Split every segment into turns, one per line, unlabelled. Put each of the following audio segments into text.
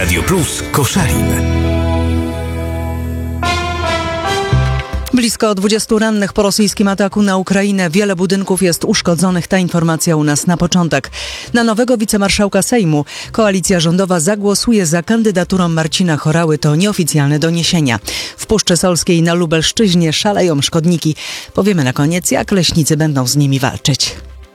Radio Plus Koszalin.
Blisko 20 rannych po rosyjskim ataku na Ukrainę. Wiele budynków jest uszkodzonych. Ta informacja u nas na początek. Na nowego wicemarszałka Sejmu koalicja rządowa zagłosuje za kandydaturą Marcina Horały. To nieoficjalne doniesienia. W Puszczy Solskiej na Lubelszczyźnie szaleją szkodniki. Powiemy na koniec, jak leśnicy będą z nimi walczyć.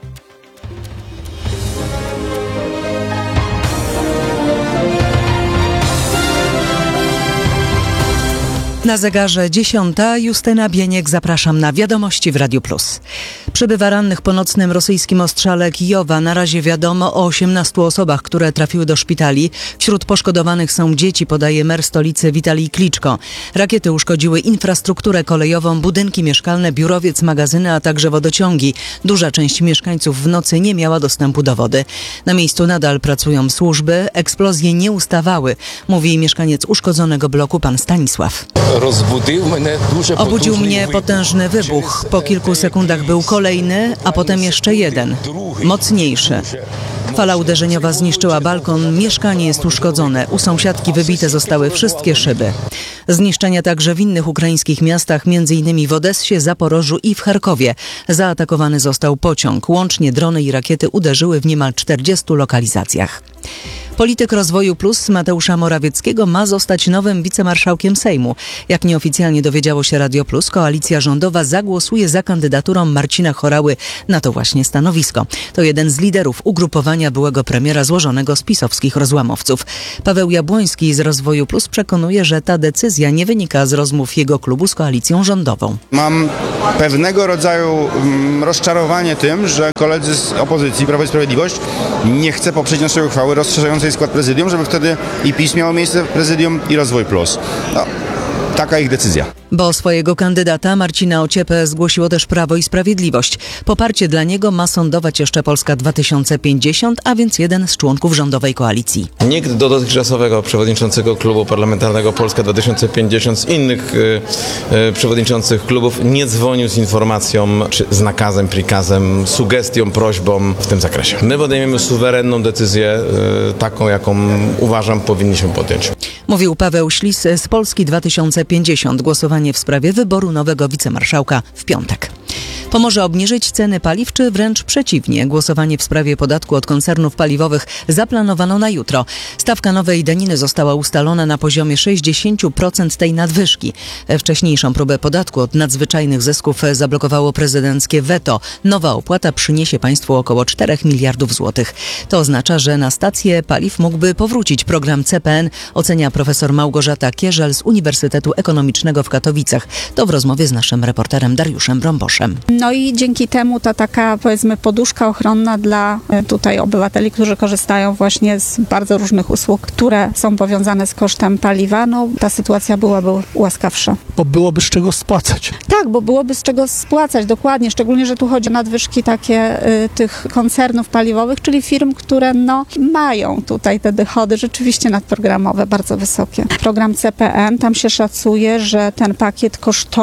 Na zegarze 10. Justyna Bieniek, zapraszam na wiadomości w Radiu Plus. Przybywa rannych po nocnym rosyjskim ostrzale Kijowa. Na razie wiadomo o 18 osobach, które trafiły do szpitali. Wśród poszkodowanych są dzieci, podaje mer stolicy Witalij Kliczko. Rakiety uszkodziły infrastrukturę kolejową, budynki mieszkalne, biurowiec, magazyny, a także wodociągi. Duża część mieszkańców w nocy nie miała dostępu do wody. Na miejscu nadal pracują służby. Eksplozje nie ustawały, mówi mieszkaniec uszkodzonego bloku pan Stanisław. Obudził mnie potężny wybuch. Po kilku sekundach był kolejny, a potem jeszcze jeden, mocniejszy. Fala uderzeniowa zniszczyła balkon, mieszkanie jest uszkodzone. U sąsiadki wybite zostały wszystkie szyby. Zniszczenia także w innych ukraińskich miastach, m.in. w Odessie, Zaporożu i w Charkowie. Zaatakowany został pociąg. Łącznie drony i rakiety uderzyły w niemal 40 lokalizacjach. Polityk Rozwoju Plus Mateusza Morawieckiego ma zostać nowym wicemarszałkiem Sejmu. Jak nieoficjalnie dowiedziało się Radio Plus, koalicja rządowa zagłosuje za kandydaturą Marcina Horały na to właśnie stanowisko. To jeden z liderów ugrupowania byłego premiera złożonego z pisowskich rozłamowców. Paweł Jabłoński z Rozwoju Plus przekonuje, że ta decyzja nie wynika z rozmów jego klubu z koalicją rządową.
Mam pewnego rodzaju rozczarowanie tym, że koledzy z opozycji, Prawo i Sprawiedliwość, nie chce poprzeć naszej uchwały rozszerzającej skład prezydium, żeby wtedy i PiS miało miejsce w prezydium i Rozwój Plus. Taka ich decyzja.
Bo swojego kandydata Marcina Ociepę zgłosiło też Prawo i Sprawiedliwość. Poparcie dla niego ma sądować jeszcze Polska 2050, a więc jeden z członków rządowej koalicji.
Nikt do dotychczasowego przewodniczącego klubu parlamentarnego Polska 2050 z innych przewodniczących klubów nie dzwonił z informacją, czy z nakazem, prikazem, sugestią, prośbą w tym zakresie. My podejmiemy suwerenną decyzję, taką, jaką uważam powinniśmy podjąć.
Mówił Paweł Ślis z Polski 2050. Głosowanie w sprawie wyboru nowego wicemarszałka w piątek. Pomoże obniżyć ceny paliw, czy wręcz przeciwnie? Głosowanie w sprawie podatku od koncernów paliwowych zaplanowano na jutro. Stawka nowej daniny została ustalona na poziomie 60% tej nadwyżki. Wcześniejszą próbę podatku od nadzwyczajnych zysków zablokowało prezydenckie weto. Nowa opłata przyniesie państwu około 4 miliardów złotych. To oznacza, że na stację paliw mógłby powrócić program CPN, ocenia profesor Małgorzata Kierzel z Uniwersytetu Ekonomicznego w Katowicach. To w rozmowie z naszym reporterem Dariuszem Brąboszem.
No i dzięki temu ta taka, powiedzmy, poduszka ochronna dla tutaj obywateli, którzy korzystają właśnie z bardzo różnych usług, które są powiązane z kosztem paliwa, no ta sytuacja byłaby łaskawsza.
Bo byłoby z czego spłacać.
Tak, bo byłoby z czego spłacać, dokładnie. Szczególnie, że tu chodzi o nadwyżki takie tych koncernów paliwowych, czyli firm, które mają tutaj te dochody rzeczywiście nadprogramowe, bardzo wysokie. Program CPN, tam się szacuje, że ten pakiet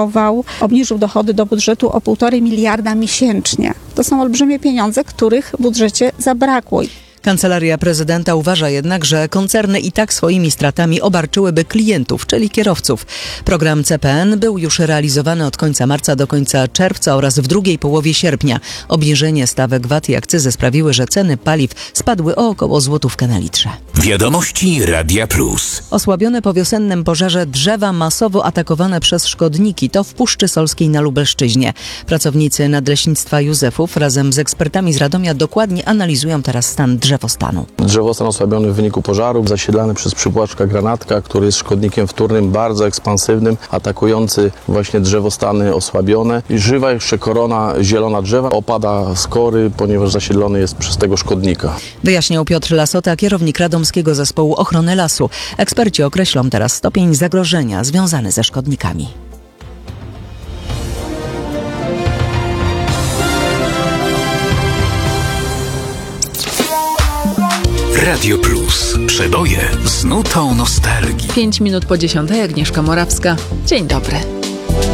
obniżył dochody do budżetu o 1,5 miliarda miesięcznie. To są olbrzymie pieniądze, których w budżecie zabrakło.
Kancelaria prezydenta uważa jednak, że koncerny i tak swoimi stratami obarczyłyby klientów, czyli kierowców. Program CPN był już realizowany od końca marca do końca czerwca oraz w drugiej połowie sierpnia. Obniżenie stawek VAT i akcyzy sprawiły, że ceny paliw spadły o około złotówkę na litrze.
Wiadomości Radia Plus.
Osłabione po wiosennym pożarze drzewa masowo atakowane przez szkodniki. To w Puszczy Solskiej na Lubelszczyźnie. Pracownicy Nadleśnictwa Józefów razem z ekspertami z Radomia dokładnie analizują teraz stan drzewostanu.
Drzewostan osłabiony w wyniku pożaru, zasiedlany przez przypłaczka granatka, który jest szkodnikiem wtórnym, bardzo ekspansywnym, atakujący właśnie drzewostany osłabione. I żywa jeszcze korona zielona drzewa opada z kory, ponieważ zasiedlony jest przez tego szkodnika.
Wyjaśniał Piotr Lasota, kierownik Radomskiego Zespołu Ochrony Lasu. Eksperci określą teraz stopień zagrożenia związany ze szkodnikami.
Radio Plus. Przeboje z nutą nostalgii.
5 minut po 10:00, Agnieszka Morawska. Dzień dobry.